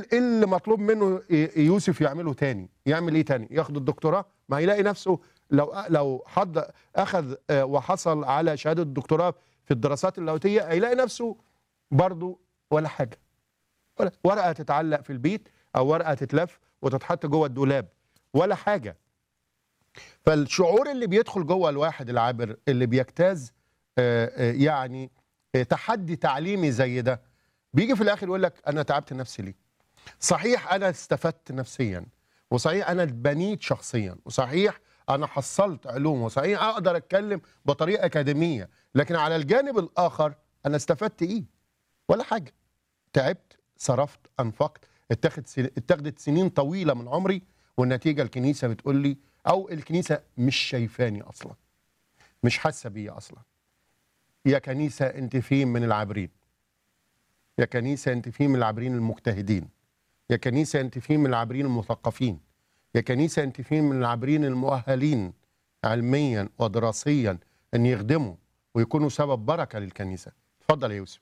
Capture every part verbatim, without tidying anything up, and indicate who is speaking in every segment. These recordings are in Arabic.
Speaker 1: إيه اللي مطلوب منه يوسف يعمله تاني؟ يعمل ايه تاني؟ ياخد الدكتوراه؟ ما هيلاقي نفسه لو لو حد اخذ وحصل على شهاده الدكتوراه في الدراسات اللاهوتيه هيلاقي نفسه برضه ولا حاجه، ولا ورقه تتعلق في البيت او ورقه تتلف وتتحط جوه الدولاب، ولا حاجه. فالشعور اللي بيدخل جوه الواحد العابر اللي بيجتاز يعني تحدي تعليمي زي ده، بيجي في الاخر يقول لك انا تعبت نفسي ليه؟ صحيح انا استفدت نفسيا، وصحيح انا اتبنيت شخصيا، وصحيح انا حصلت علوم، وصحيح اقدر اتكلم بطريقه اكاديميه، لكن على الجانب الاخر انا استفدت ايه؟ ولا حاجه. تعبت، صرفت، انفقت، اتخذ اتخذت سنين طويله من عمري، والنتيجه الكنيسه بتقول لي، او الكنيسه مش شايفاني اصلا، مش حاسه بيا اصلا. يا كنيسه انت فين من العابرين؟ يا كنيسه انت فين من العابرين المجتهدين؟ يا كنيسه انت فين من العابرين المثقفين؟ يا كنيسه انت فين من العابرين المؤهلين علميا ودراسيا ان يخدموا ويكونوا سبب بركه للكنيسه؟ اتفضل يا يوسف.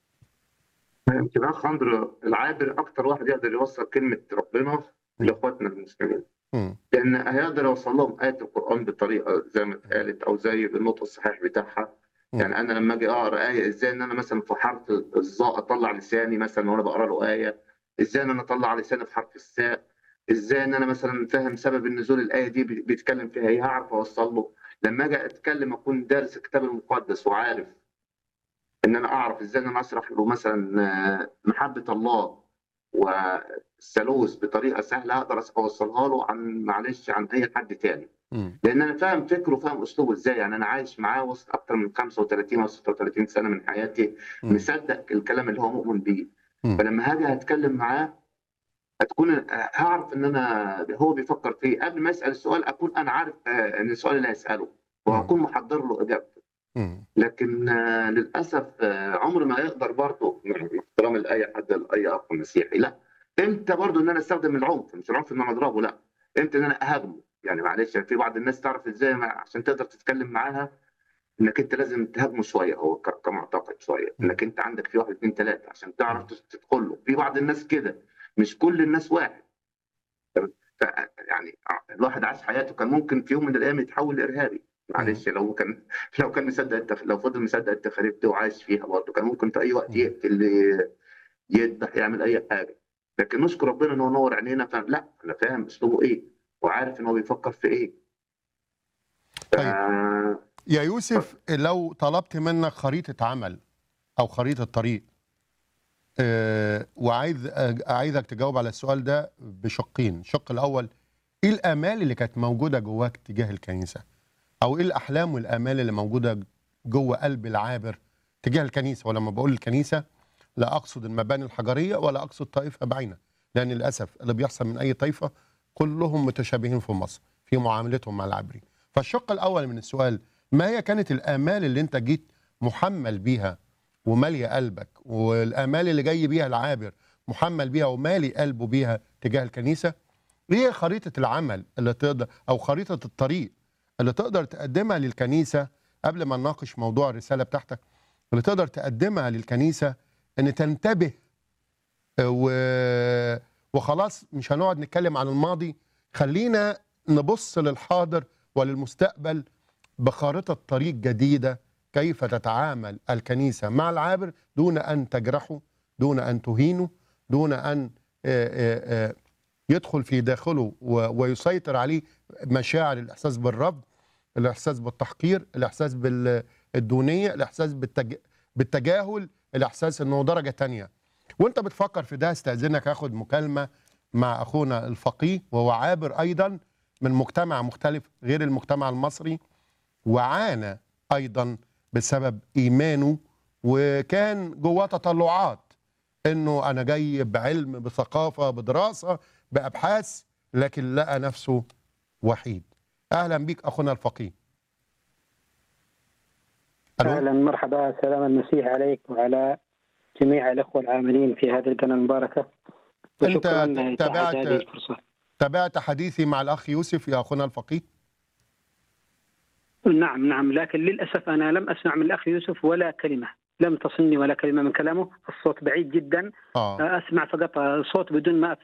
Speaker 2: يمكن اخ اندرو العابر اكتر واحد يقدر يوصل كلمه ربنا لاخواتنا المسلمين،
Speaker 1: م.
Speaker 2: لان هيقدر يوصل لهم ايه القران بطريقه زي ما اتقالت او زي النطق الصحيح بتاعها.
Speaker 1: م.
Speaker 2: يعني انا لما اجي اقرا ايه، ازاي ان انا مثلا في حرف الظاء اطلع لساني مثلا وانا بقرا له ايه، ازاي ان انا اطلع لساني في حرف الساء، ازاي ان انا مثلا فاهم سبب النزول الايه دي بيتكلم فيها ايه، هعرف اوصل له. لما اجي اتكلم اكون دارس الكتاب المقدس وعارف ان انا اعرف ازاي ان انا اشرح له مثلا محبه الله والثالوث بطريقه سهله اقدر اوصلها له عن معلش عن اي حد تاني،
Speaker 1: م.
Speaker 2: لان انا فاهم فكره وفاهم اسلوبه ازاي. يعني انا عايش معاه وسط اكتر من خمسة وثلاثين او ستة وثلاثين سنه من حياتي،
Speaker 1: م.
Speaker 2: مصدق الكلام اللي هو مؤمن بيه.
Speaker 1: م.
Speaker 2: فلما هاجي هتكلم معاه هتكون هعرف ان انا هو بيفكر في ايه قبل ما يسال السؤال، اكون انا عارف ان السؤال اللي هيساله وهكون محضر له اجابته.
Speaker 1: م.
Speaker 2: لكن آه، للاسف آه، عمر ما يقدر برضه مع احترام لاي حد لاي اخ مسيحي، لا امتى برضه ان انا استخدم العنف، مش العنف ان انا اضربه، لا امتى ان انا اهاجمه. يعني معلش يعني في بعض الناس تعرف ازاي ما- عشان تقدر تتكلم معاها انك انت لازم تهاجمه شويه، هو ك- كمعتقد شويه
Speaker 1: م.
Speaker 2: انك انت عندك في واحد اثنين ثلاثه عشان تعرف تدخل له. في بعض الناس كده، مش كل الناس واحد. ف يعني الواحد عاش حياته كان ممكن في يوم من الايام يتحول لارهابي،
Speaker 1: م.
Speaker 2: معلش لو كان لو كان مصدق التف... لو فضل مصدق التخاريف دي وعايش فيها برضه كان ممكن في اي وقت
Speaker 1: م.
Speaker 2: يقتل، يذبح، يعمل اي حاجه. لكن نشكر ربنا ان هو نور عينينا، فاهم لا انا فاهم اسلوبه ايه وعارف ان هو بيفكر في ايه. ف...
Speaker 1: طيب يا يوسف، لو طلبت منك خريطه عمل او خريطه طريق، أه وعايز اعيدك تجاوب على السؤال ده بشقين. الشق الاول، ايه الامال اللي كانت موجوده جواك تجاه الكنيسه؟ او ايه الاحلام والامال اللي موجوده جوه قلب العابر تجاه الكنيسه؟ ولما بقول الكنيسه لا اقصد المباني الحجريه ولا اقصد طائفه بعينه، لان للاسف اللي بيحصل من اي طائفه كلهم متشابهين في مصر في معاملتهم مع العابرين. فالشق الاول من السؤال، ما هي كانت الامال اللي انت جيت محمل بيها وماليه قلبك، والامال اللي جاي بيها العابر محمل بيها ومالي قلبه بيها تجاه الكنيسه؟ ايه خريطه العمل اللي تقدر، او خريطه الطريق اللي تقدر تقدمها للكنيسه قبل ما نناقش موضوع الرساله بتاعتك، اللي تقدر تقدمها للكنيسه ان تنتبه و... وخلاص مش هنقعد نتكلم عن الماضي، خلينا نبص للحاضر وللمستقبل بخارطه طريق جديده، كيف تتعامل الكنيسه مع العابر دون ان تجرحه، دون ان تهينه، دون ان آآ آآ يدخل في داخله ويسيطر عليه مشاعر الاحساس بالرفض، الاحساس بالتحقير، الاحساس بالدونيه، الاحساس بالتج... بالتجاهل، الاحساس انه درجه تانية. وانت بتفكر في ده استاذنك اخد مكالمه مع اخونا الفقيه، وهو عابر ايضا من مجتمع مختلف غير المجتمع المصري، وعانى ايضا بسبب ايمانه، وكان جواه تطلعات انه انا جاي بعلم بثقافه بدراسه بابحاث، لكن لقى نفسه وحيد. اهلا بيك اخونا الفقيه.
Speaker 3: اهلا مرحبا، سلام المسيح عليك وعلى جميع الاخوه العاملين في هذه القناه المباركه، وشكرا
Speaker 1: تابعت
Speaker 3: هذه الفرصه.
Speaker 1: تابعت حديثي مع الاخ يوسف يا اخونا الفقيه؟
Speaker 3: نعم نعم، لكن للاسف انا لم اسمع من الاخ يوسف ولا كلمه، لم تصلني ولا كلمة من كلامه، الصوت بعيد جدا،
Speaker 1: اه
Speaker 3: أسمع فقط صوت بدون ما